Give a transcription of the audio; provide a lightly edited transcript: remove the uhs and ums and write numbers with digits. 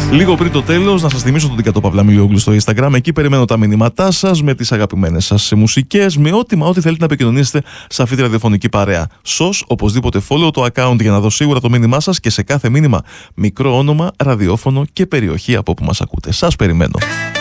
Λίγο πριν το τέλος, να σας θυμίσω τον Δικατό Παυλαμιλιόγλου στο Instagram. Εκεί περιμένω τα μηνύματά σας με τις αγαπημένες σας μουσικές, με ό,τι θέλετε να επικοινωνήσετε σε αυτή τη ραδιοφωνική παρέα. Οπωσδήποτε follow το account για να δω σίγουρα το μήνυμά σας και σε κάθε μήνυμα μικρό όνομα, ραδιόφωνο και περιοχή από όπου μας ακούτε. Σας περιμένω.